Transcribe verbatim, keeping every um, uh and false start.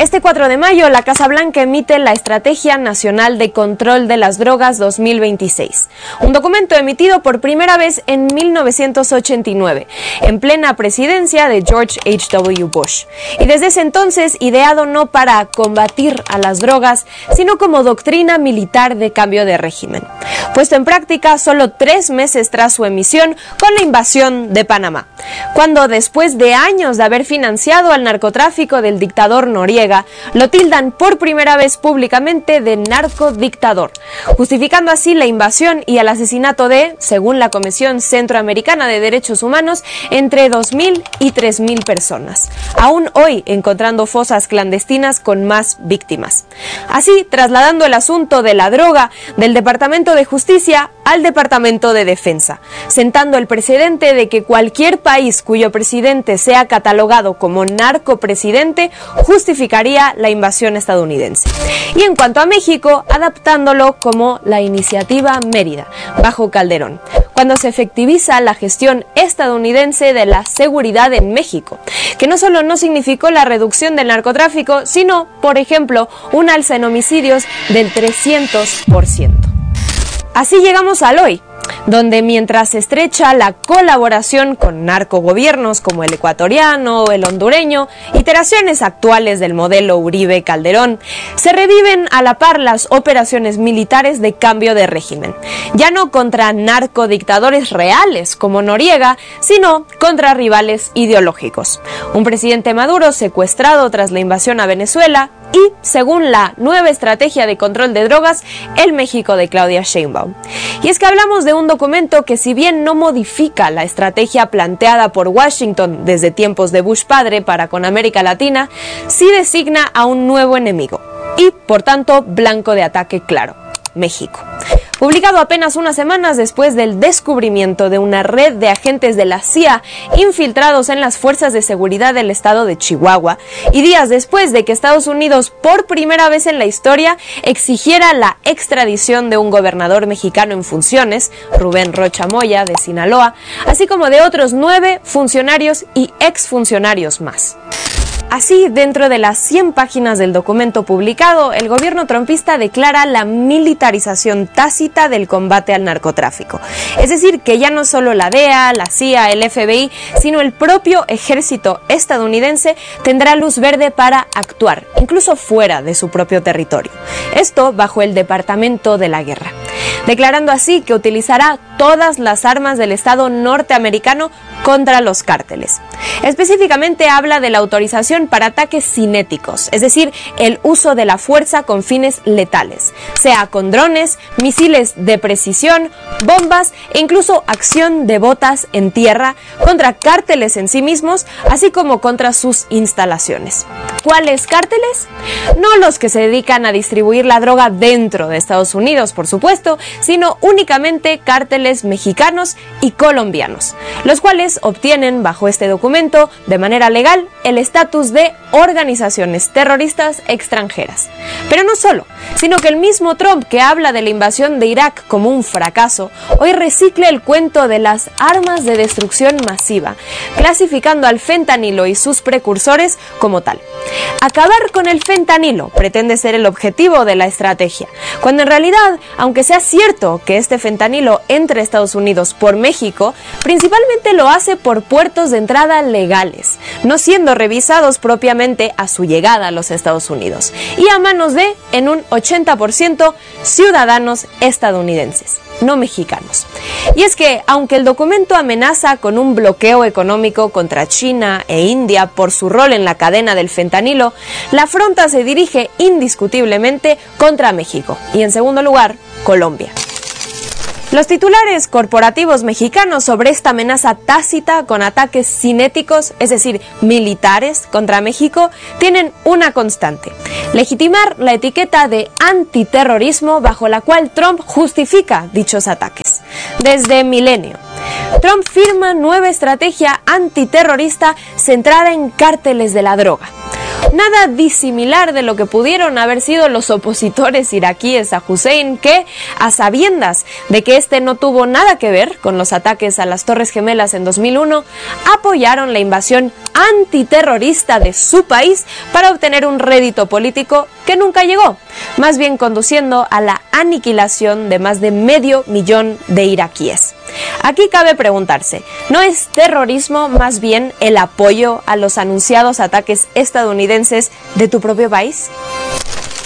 Este cuatro de mayo, la Casa Blanca emite la Estrategia Nacional de Control de las Drogas dos mil veintiséis, un documento emitido por primera vez en mil novecientos ochenta y nueve, en plena presidencia de George H W Bush, y desde ese entonces ideado no para combatir a las drogas, sino como doctrina militar de cambio de régimen, puesto en práctica solo tres meses tras su emisión con la invasión de Panamá, cuando después de años de haber financiado al narcotráfico del dictador Noriega, lo tildan por primera vez públicamente de narcodictador, justificando así la invasión y el asesinato de, según la Comisión Centroamericana de Derechos Humanos, entre dos mil y tres mil personas, aún hoy encontrando fosas clandestinas con más víctimas. Así, trasladando el asunto de la droga del Departamento de Justicia al Departamento de Defensa, sentando el precedente de que cualquier país cuyo presidente sea catalogado como narcopresidente justificaría la invasión estadounidense. Y en cuanto a México, adaptándolo como la Iniciativa Mérida, bajo Calderón, cuando se efectiviza la gestión estadounidense de la seguridad en México, que no solo no significó la reducción del narcotráfico, sino, por ejemplo, un alza en homicidios del trescientos por ciento. Así llegamos al hoy, donde mientras se estrecha la colaboración con narcogobiernos como el ecuatoriano o el hondureño, iteraciones actuales del modelo Uribe-Calderón, se reviven a la par las operaciones militares de cambio de régimen, ya no contra narcodictadores reales como Noriega, sino contra rivales ideológicos. Un presidente Maduro secuestrado tras la invasión a Venezuela, y, según la nueva estrategia de control de drogas, el México de Claudia Sheinbaum. Y es que hablamos de un documento que, si bien no modifica la estrategia planteada por Washington desde tiempos de Bush padre para con América Latina, sí designa a un nuevo enemigo y, por tanto, blanco de ataque claro: México. Publicado apenas unas semanas después del descubrimiento de una red de agentes de la C I A infiltrados en las fuerzas de seguridad del estado de Chihuahua, y días después de que Estados Unidos, por primera vez en la historia, exigiera la extradición de un gobernador mexicano en funciones, Rubén Rocha Moya, de Sinaloa, así como de otros nueve funcionarios y exfuncionarios más. Así, dentro de las cien páginas del documento publicado, el gobierno trumpista declara la militarización tácita del combate al narcotráfico. Es decir, que ya no solo la D E A, la C I A, el F B I, sino el propio ejército estadounidense tendrá luz verde para actuar, incluso fuera de su propio territorio. Esto bajo el Departamento de la Guerra, declarando así que utilizará todas las armas del Estado norteamericano contra los cárteles. Específicamente habla de la autorización para ataques cinéticos, es decir, el uso de la fuerza con fines letales, sea con drones, misiles de precisión, bombas e incluso acción de botas en tierra contra cárteles en sí mismos, así como contra sus instalaciones. ¿Cuáles cárteles? No los que se dedican a distribuir la droga dentro de Estados Unidos, por supuesto, sino únicamente cárteles mexicanos y colombianos, los cuales obtienen bajo este documento, de manera legal, el estatus de organizaciones terroristas extranjeras. Pero no solo, sino que el mismo Trump, que habla de la invasión de Irak como un fracaso, hoy recicla el cuento de las armas de destrucción masiva, clasificando al fentanilo y sus precursores como tal. Acabar con el fentanilo pretende ser el objetivo de la estrategia, cuando en realidad, aunque sea cierto que este fentanilo entre a Estados Unidos por México, principalmente lo hace por puertos de entrada legales, no siendo revisados propiamente a su llegada a los Estados Unidos, y a manos de, en un ochenta por ciento, ciudadanos estadounidenses, no mexicanos. Y es que, aunque el documento amenaza con un bloqueo económico contra China e India por su rol en la cadena del fentanilo, la afronta se dirige indiscutiblemente contra México y, en segundo lugar, Colombia. Los titulares corporativos mexicanos sobre esta amenaza tácita con ataques cinéticos, es decir, militares, contra México, tienen una constante: legitimar la etiqueta de antiterrorismo bajo la cual Trump justifica dichos ataques. Desde milenio, Trump firma nueva estrategia antiterrorista centrada en cárteles de la droga. Nada disimilar de lo que pudieron haber sido los opositores iraquíes a Hussein, que, a sabiendas de que este no tuvo nada que ver con los ataques a las Torres Gemelas en dos mil uno, apoyaron la invasión antiterrorista de su país para obtener un rédito político que nunca llegó, más bien conduciendo a la aniquilación de más de medio millón de iraquíes. Aquí cabe preguntarse, ¿no es terrorismo más bien el apoyo a los anunciados ataques estadounidenses de tu propio país?